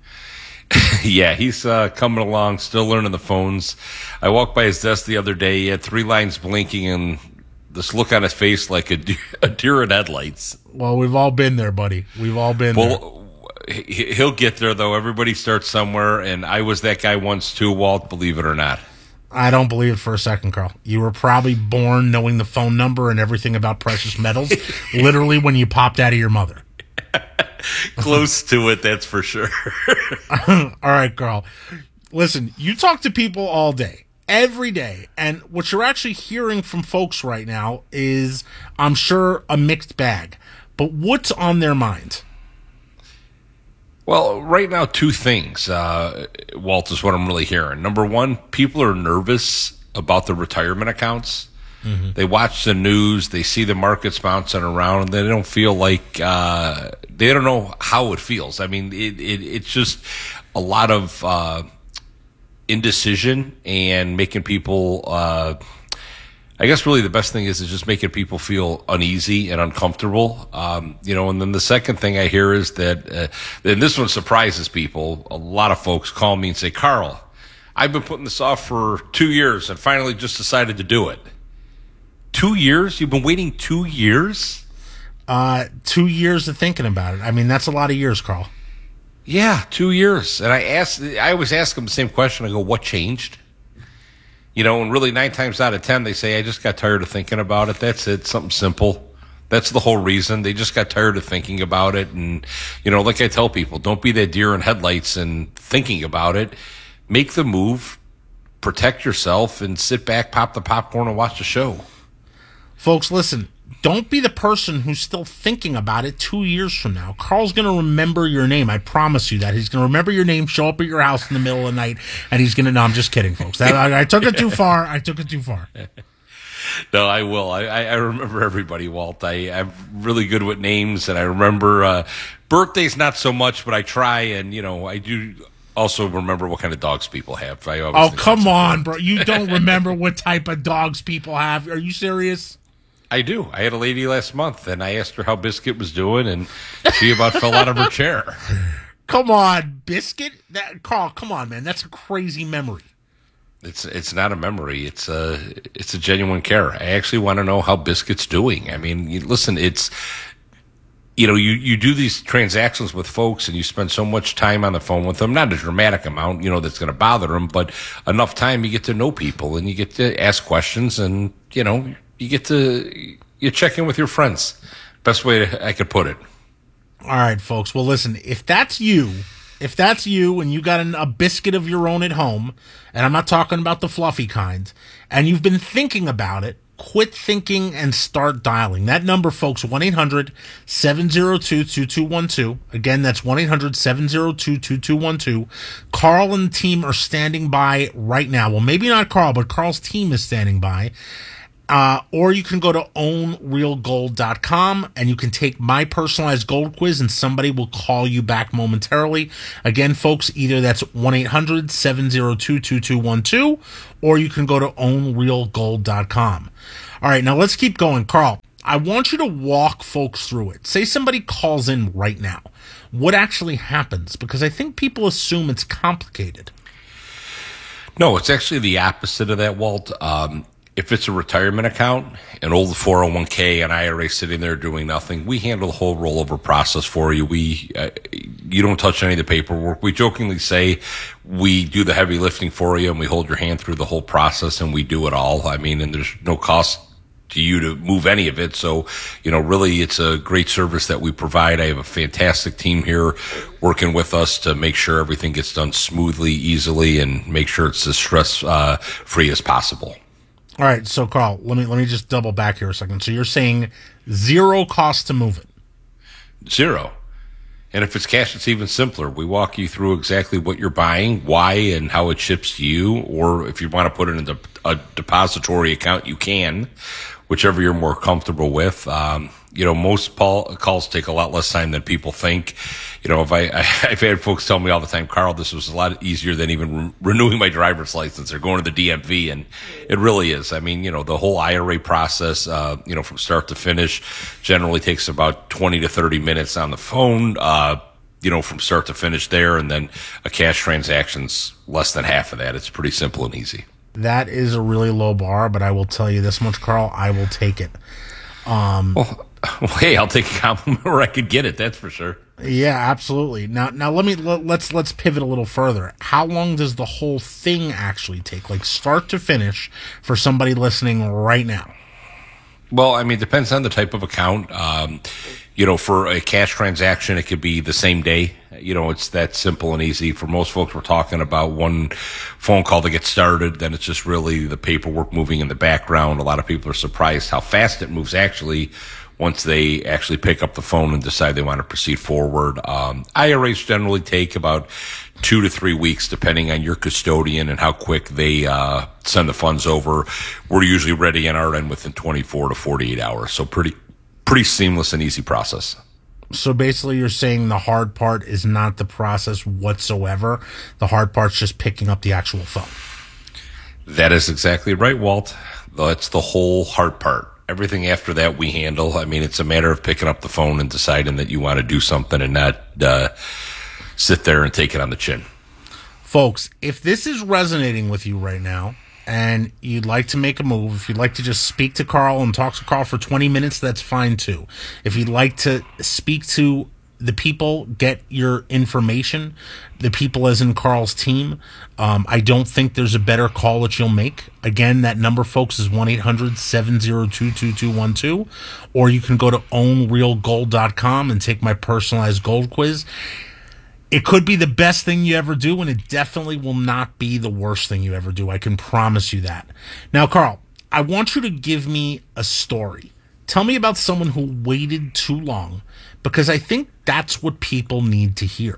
Yeah, he's uh, coming along, still learning the phones. I walked by his desk the other day. He had three lines blinking and this look on his face like a deer, a deer in headlights. Well, we've all been there, buddy. We've all been there. Well, he- he'll get there, though. Everybody starts somewhere, and I was that guy once, too, Walt, believe it or not. I don't believe it for a second, Carl. You were probably born knowing the phone number and everything about precious metals, literally when you popped out of your mother. Close to it, that's for sure. All right, Carl. Listen, you talk to people all day, every day, and what you're actually hearing from folks right now is, I'm sure, a mixed bag. But what's on their mind? Well, right now, two things, uh, Walt, is what I'm really hearing. Number one, people are nervous about their retirement accounts. Mm-hmm. They watch the news, they see the markets bouncing around, and they don't feel like uh, they don't know how it feels. I mean, it, it, it's just a lot of uh, indecision and making people. Uh, I guess really the best thing is is just making people feel uneasy and uncomfortable. Um, you know, and then the second thing I hear is that, uh, and this one surprises people. A lot of folks call me and say, "Carl, I've been putting this off for two years and finally just decided to do it." Two years? You've been waiting two years? Uh, two years of thinking about it. I mean, that's a lot of years, Carl. Yeah, two years. And I asked, I always ask them the same question. I go, what changed? You know, and really nine times out of ten, they say, I just got tired of thinking about it. That's it. Something simple. That's the whole reason. They just got tired of thinking about it. And, you know, like I tell people, don't be that deer in headlights and thinking about it. Make the move, protect yourself, and sit back, pop the popcorn, and watch the show. Folks, listen, don't be the person who's still thinking about it two years from now. Carl's going to remember your name. I promise you that. He's going to remember your name, show up at your house in the middle of the night, and he's going to, no, I'm just kidding, folks. That, I, I took it too far. I took it too far. No, I will. I, I remember everybody, Walt. I, I'm really good with names, and I remember uh, birthdays not so much, but I try, and, you know, I do also remember what kind of dogs people have. I always Oh, think come that's on, bro. You don't remember what type of dogs people have. Are you serious? I do. I had a lady last month, and I asked her how Biscuit was doing, and she about fell out of her chair. Come on, Biscuit. That Carl, come on, man. That's a crazy memory. It's it's not a memory. It's a it's a genuine care. I actually want to know how Biscuit's doing. I mean, you, listen, it's you know you, you do these transactions with folks, and you spend so much time on the phone with them. Not a dramatic amount, you know, that's going to bother them, but enough time you get to know people, and you get to ask questions, and you know. You get to you check in with your friends. Best way to, I could put it. All right, folks. Well, listen, if that's you, if that's you and you got an, a biscuit of your own at home, and I'm not talking about the fluffy kind, and you've been thinking about it, quit thinking and start dialing. That number, folks, one eight hundred seven oh two two two one two. Again, that's one eight hundred seven oh two two two one two. Carl and the team are standing by right now. Well, maybe not Carl, but Carl's team is standing by. Uh, or you can go to own real gold dot com and you can take my personalized gold quiz and somebody will call you back momentarily. Again, folks, either that's one eight hundred seven oh two two two one two or you can go to own real gold dot com. All right, now let's keep going. Carl, I want you to walk folks through it. Say somebody calls in right now. What actually happens? Because I think people assume it's complicated. No, it's actually the opposite of that, Walt. Um, If it's a retirement account, an old four oh one k, an I R A sitting there doing nothing, we handle the whole rollover process for you. We, uh, you don't touch any of the paperwork. We jokingly say we do the heavy lifting for you and we hold your hand through the whole process and we do it all. I mean, and there's no cost to you to move any of it. So, you know, really it's a great service that we provide. I have a fantastic team here working with us to make sure everything gets done smoothly, easily, and make sure it's as stress uh, free as possible. All right, so Carl, let me let me just double back here a second. So you're saying zero cost to move it? Zero. And if it's cash, it's even simpler. We walk you through exactly what you're buying, why, and how it ships to you. Or if you want to put it in a, a depository account, you can, whichever you're more comfortable with. Um, you know, most call, calls take a lot less time than people think. You know, if I, I, I've had folks tell me all the time, Carl, this was a lot easier than even re- renewing my driver's license or going to the D M V. And it really is. I mean, you know, the whole I R A process, uh, you know, from start to finish generally takes about twenty to thirty minutes on the phone, uh, you know, from start to finish there. And then a cash transaction's less than half of that. It's pretty simple and easy. That is a really low bar, but I will tell you this much, Carl, I will take it. Um, well, well, hey, I'll take a compliment where I could get it. That's for sure. Yeah, absolutely. Now, now let me let, let's let's pivot a little further. How long does the whole thing actually take, like start to finish, for somebody listening right now? Well, I mean, it depends on the type of account. Um, you know, for a cash transaction, it could be the same day. You know, it's that simple and easy. For most folks, we're talking about one phone call to get started. Then it's just really the paperwork moving in the background. A lot of people are surprised how fast it moves actually once they actually pick up the phone and decide they want to proceed forward. Um, I R As generally take about two to three weeks, depending on your custodian and how quick they uh, send the funds over. We're usually ready on our end within twenty-four to forty-eight hours. So pretty, pretty seamless and easy process. So basically you're saying the hard part is not the process whatsoever. The hard part's just picking up the actual phone. That is exactly right, Walt. That's the whole hard part. Everything after that we handle. I mean, it's a matter of picking up the phone and deciding that you want to do something and not uh, sit there and take it on the chin. Folks, if this is resonating with you right now and you'd like to make a move, if you'd like to just speak to Carl and talk to Carl for twenty minutes, that's fine too. If you'd like to speak to the people, get your information, the people as in Carl's team, um, I don't think there's a better call that you'll make. Again, that number, folks, is one eight hundred seven oh two two two one two, or you can go to own real gold dot com and take my personalized gold quiz. It could be the best thing you ever do, and it definitely will not be the worst thing you ever do. I can promise you that. Now, Carl, I want you to give me a story. Tell me about someone who waited too long, because I think that's what people need to hear.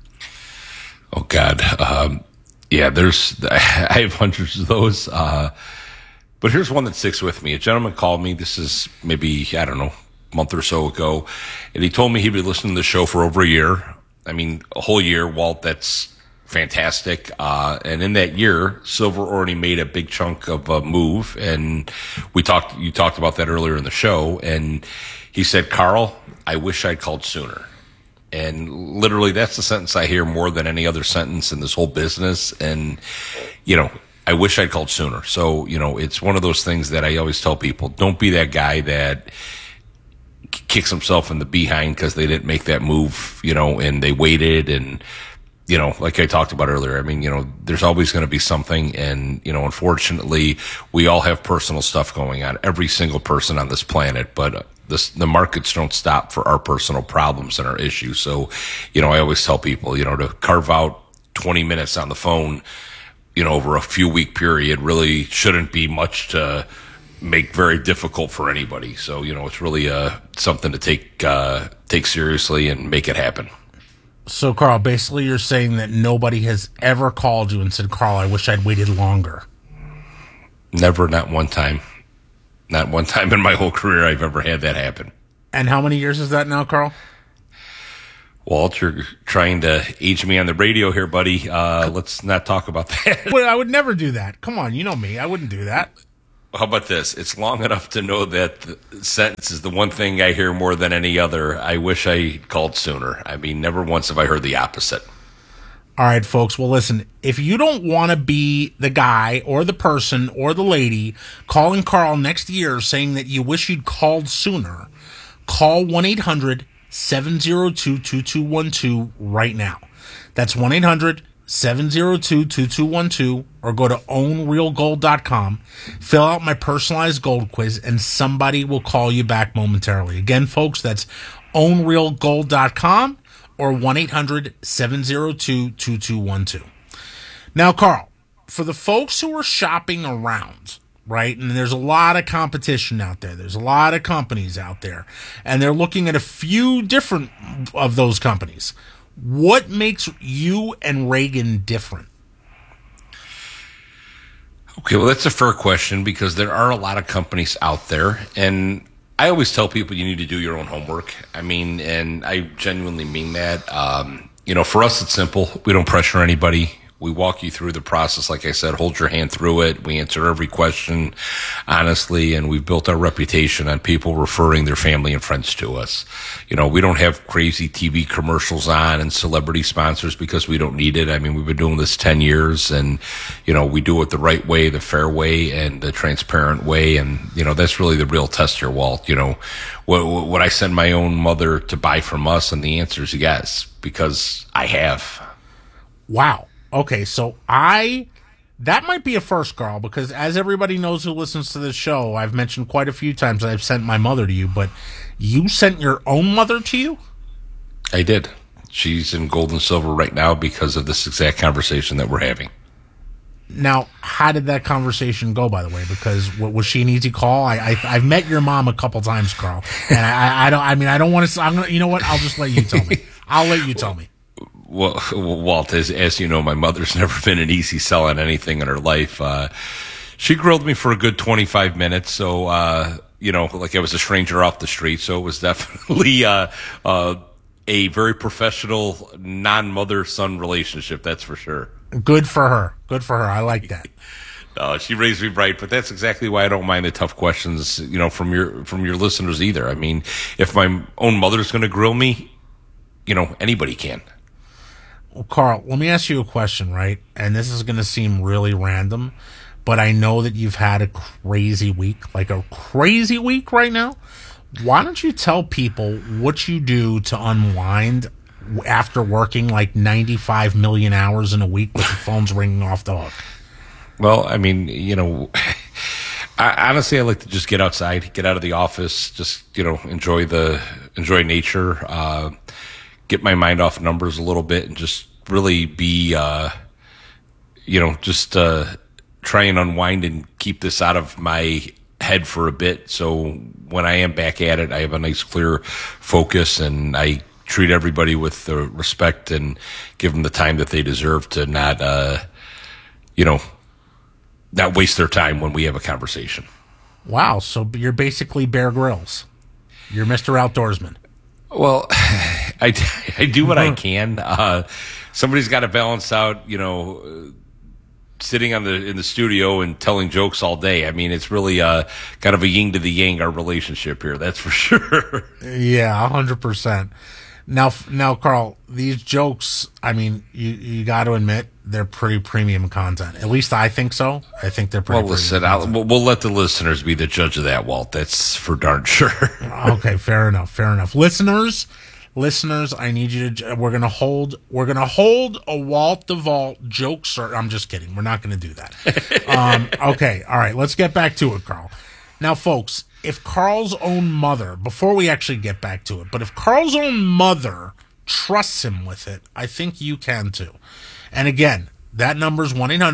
Oh, God. Um, yeah, there's, I have hundreds of those. Uh, but here's one that sticks with me. A gentleman called me. This is maybe, I don't know, a month or so ago. And he told me he'd been listening to the show for over a year. I mean, a whole year, Walt, that's fantastic. Uh, and in that year, Silver already made a big chunk of a move. And we talked, you talked about that earlier in the show. And he said, Carl, I wish I'd called sooner. And literally, that's the sentence I hear more than any other sentence in this whole business. And, you know, I wish I'd called sooner. So, you know, it's one of those things that I always tell people, don't be that guy that kicks himself in the behind because they didn't make that move, you know, and they waited. And, you know, like I talked about earlier, I mean, you know, there's always going to be something. And, you know, unfortunately, we all have personal stuff going on, every single person on this planet. But this, the markets don't stop for our personal problems and our issues. So, you know, I always tell people, you know, to carve out twenty minutes on the phone, you know, over a few week period really shouldn't be much to make very difficult for anybody. So, you know, it's really uh, something to take uh, take seriously and make it happen. So, Carl, basically you're saying that nobody has ever called you and said, Carl, I wish I'd waited longer. Never, not one time. Not one time in my whole career I've ever had that happen. And how many years is that now, Carl? Walt, you're trying to age me on the radio here, buddy. Uh, let's not talk about that. Well, I would never do that. Come on, you know me. I wouldn't do that. How about this? It's long enough to know that the sentence is the one thing I hear more than any other. I wish I called sooner. I mean, never once have I heard the opposite. All right, folks. Well, listen, if you don't want to be the guy or the person or the lady calling Carl next year saying that you wish you'd called sooner, call one eight hundred seven oh two two two one two right now. That's one eight hundred seven oh two two two one two, or go to own real gold dot com, fill out my personalized gold quiz, and somebody will call you back momentarily. Again, folks, that's own real gold dot com or one eight hundred seven oh two two two one two. Now, Carl, for the folks who are shopping around, right, and there's a lot of competition out there, there's a lot of companies out there, and they're looking at a few different of those companies. What makes you and Reagan different? Okay, well, that's a fair question because there are a lot of companies out there, and I always tell people you need to do your own homework. I mean, and I genuinely mean that. Um, you know, for us, it's simple. We don't pressure anybody. We walk you through the process. Like I said, hold your hand through it. We answer every question honestly, and we've built our reputation on people referring their family and friends to us. You know, we don't have crazy T V commercials on and celebrity sponsors because we don't need it. I mean, we've been doing this ten years, and, you know, we do it the right way, the fair way, and the transparent way. And, you know, that's really the real test here, Walt. You know, would I send my own mother to buy from us? And the answer is yes, because I have. Wow. Okay, so I, that might be a first, Carl, because as everybody knows who listens to this show, I've mentioned quite a few times I've sent my mother to you, but you sent your own mother to you? I did. She's in gold and silver right now because of this exact conversation that we're having. Now, how did that conversation go, by the way? Because w- was she an easy call? I, I I've met your mom a couple times, Carl, and I, I don't. I mean, I don't want to. I'm gonna. You know what? I'll just let you tell me. I'll let you tell me. Well, Walt, as, as you know, my mother's never been an easy sell on anything in her life. Uh, she grilled me for a good twenty-five minutes. So, uh, you know, like I was a stranger off the street. So it was definitely uh, uh, a very professional non-mother-son relationship. That's for sure. Good for her. Good for her. I like that. Uh, she raised me right, but that's exactly why I don't mind the tough questions, you know, from your from your listeners either. I mean, if my own mother's going to grill me, you know, anybody can. Well, Carl, let me ask you a question, right? And this is going to seem really random, but I know that you've had a crazy week, like a crazy week right now. Why don't you tell people what you do to unwind after working like ninety-five million hours in a week with the phones ringing off the hook? Well, I mean, you know, I, honestly, I like to just get outside, get out of the office, just, you know, enjoy the, enjoy nature, uh, get my mind off numbers a little bit and just really be, uh, you know, just, uh, try and unwind and keep this out of my head for a bit. So when I am back at it, I have a nice clear focus and I treat everybody with the respect and give them the time that they deserve to not, uh, you know, not waste their time when we have a conversation. Wow. So you're basically Bear Grylls. You're Mister Outdoorsman. Well, I, I do what I can. Uh, somebody's got to balance out, you know, uh, sitting on the in the studio and telling jokes all day. I mean, it's really uh, kind of a yin to the yang, our relationship here. That's for sure. Yeah, one hundred percent. Now, now, Carl, these jokes, I mean, you, you got to admit, they're pretty premium content. At least I think so. I think they're pretty well, listen, I'll, we'll, we'll let the listeners be the judge of that, Walt. That's for darn sure. Okay, fair enough, fair enough. Listeners, listeners, I need you to, we're going to hold, we're going to hold a Walt the Vault joke, sir. I'm just kidding. We're not going to do that. um, okay, all right, let's get back to it, Carl. Now, folks, if Carl's own mother, before we actually get back to it, but if Carl's own mother trusts him with it, I think you can too. And again, that number is one eight hundred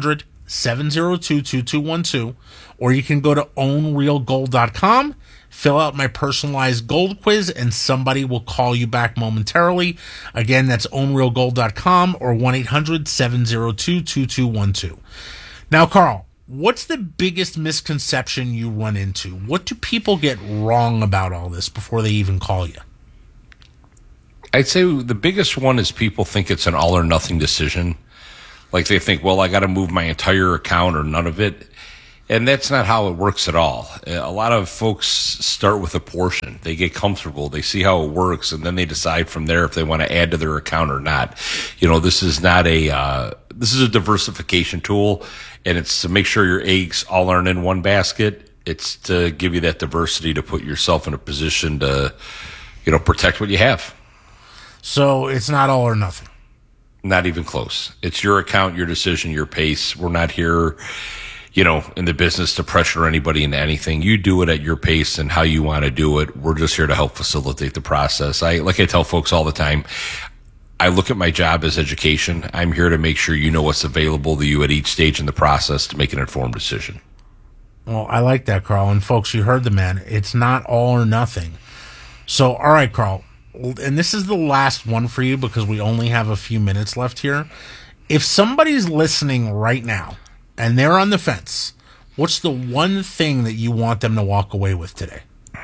seven zero two, two two one two, or you can go to own real gold dot com, fill out my personalized gold quiz, and somebody will call you back momentarily. Again, that's own real gold dot com or one eight hundred, seven zero two, two two one two. Now, Carl, what's the biggest misconception you run into? What do people get wrong about all this before they even call you? I'd say the biggest one is people think it's an all or nothing decision. Like they think, well, I got to move my entire account or none of it. And that's not how it works at all. A lot of folks start with a portion. They get comfortable. They see how it works, and then they decide from there if they want to add to their account or not. You know, this is not a uh, this is a diversification tool, and it's to make sure your eggs all aren't in one basket. It's to give you that diversity to put yourself in a position to, you know, protect what you have. So it's not all or nothing. Not even close. It's your account, your decision, your pace. We're not here, you know, in the business to pressure anybody into anything. You do it at your pace and how you want to do it. We're just here to help facilitate the process. I, like I tell folks all the time, I look at my job as education. I'm here to make sure you know what's available to you at each stage in the process to make an informed decision. Well, I like that, Carl. And folks, you heard the man. It's not all or nothing. So, all right, Carl. And this is the last one for you because we only have a few minutes left here. If somebody's listening right now and they're on the fence, what's the one thing that you want them to walk away with today?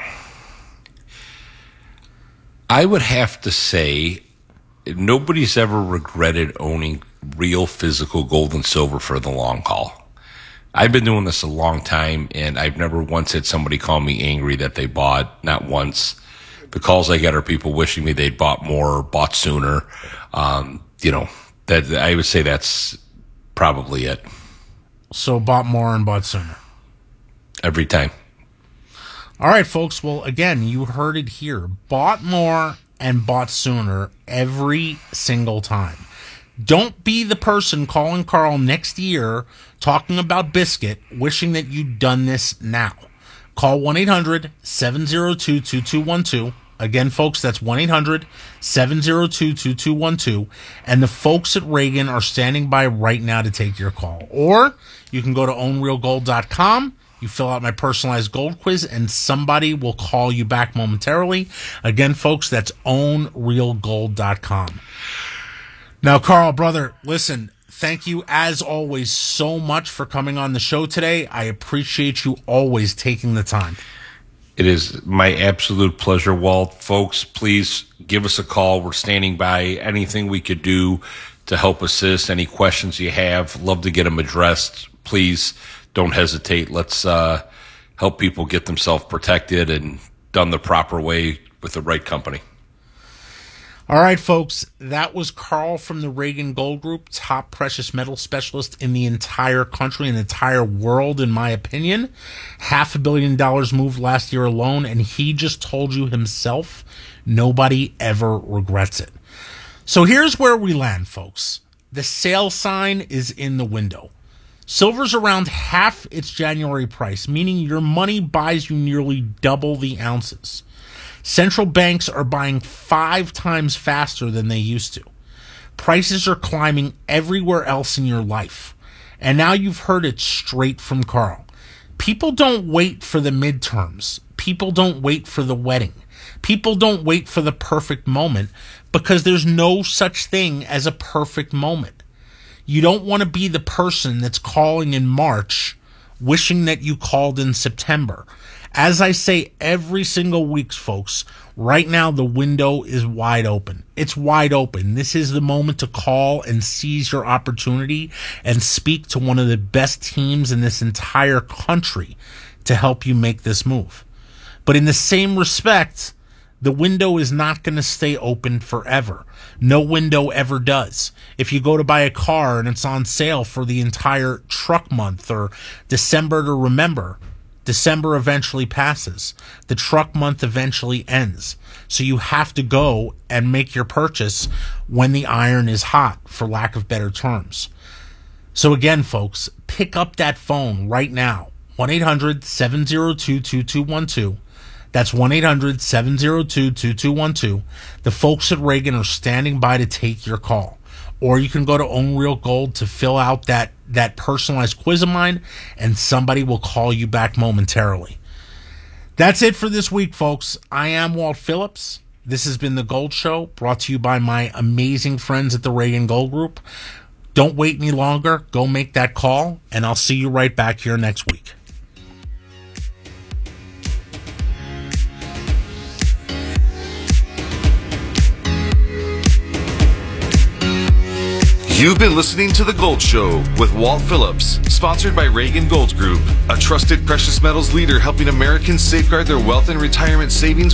I would have to say nobody's ever regretted owning real physical gold and silver for the long haul. I've been doing this a long time, and I've never once had somebody call me angry that they bought, not once. The calls I get are people wishing me they'd bought more, bought sooner. Um, you know, that I would say that's probably it. So bought more and bought sooner. Every time. All right, folks. Well, again, you heard it here. Bought more and bought sooner every single time. Don't be the person calling Carl next year talking about Biscuit, wishing that you'd done this now. Call one eight hundred, seven zero two, two two one two. Again, folks, that's one eight hundred, seven zero two, two two one two. And the folks at Reagan are standing by right now to take your call. Or you can go to own real gold dot com. You fill out my personalized gold quiz, and somebody will call you back momentarily. Again, folks, that's own real gold dot com. Now, Carl, brother, listen. Thank you, as always, so much for coming on the show today. I appreciate you always taking the time. It is my absolute pleasure, Walt. Folks, please give us a call. We're standing by. Anything we could do to help assist, any questions you have, love to get them addressed. Please don't hesitate. Let's uh, help people get themselves protected and done the proper way with the right company. All right, folks, that was Carl from the Reagan Gold Group, top precious metal specialist in the entire country and the entire world, in my opinion. Half a billion dollars moved last year alone, and he just told you himself, nobody ever regrets it. So here's where we land, folks. The sale sign is in the window. Silver's around half its January price, meaning your money buys you nearly double the ounces. Central banks are buying five times faster than they used to. Prices are climbing everywhere else in your life. And now you've heard it straight from Carl. People don't wait for the midterms. People don't wait for the wedding. People don't wait for the perfect moment because there's no such thing as a perfect moment. You don't want to be the person that's calling in March wishing that you called in September. As I say every single week, folks, right now the window is wide open. It's wide open. This is the moment to call and seize your opportunity and speak to one of the best teams in this entire country to help you make this move. But in the same respect, the window is not going to stay open forever. No window ever does. If you go to buy a car and it's on sale for the entire truck month or December to remember, December eventually passes. The truck month eventually ends. So you have to go and make your purchase when the iron is hot, for lack of better terms. So again, folks, pick up that phone right now. one eight hundred, seven zero two, two two one two. That's one eight hundred, seven zero two, two two one two. The folks at Reagan are standing by to take your call. or you can go to Own Real Gold to fill out that, that personalized quiz of mine, and somebody will call you back momentarily. That's it for this week, folks. I am Walt Phillips. This has been The Gold Show, brought to you by my amazing friends at the Reagan Gold Group. Don't wait any longer. Go make that call, and I'll see you right back here next week. You've been listening to The Gold Show with Walt Phillips, sponsored by Reagan Gold Group, a trusted precious metals leader helping Americans safeguard their wealth and retirement savings